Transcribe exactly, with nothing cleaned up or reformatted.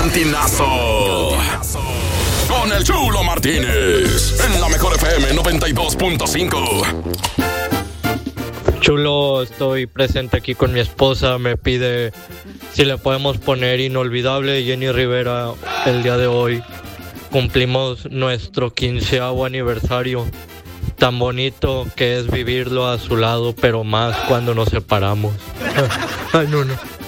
Cantinazo. Con el Chulo Martínez. En la mejor F M noventa y dos punto cinco. Chulo, estoy presente aquí con mi esposa. Me pide si le podemos poner Inolvidable Jenny Rivera el día de hoy. Cumplimos nuestro quinceavo aniversario. Tan bonito que es vivirlo a su lado, pero más cuando nos separamos. Ay, no, no.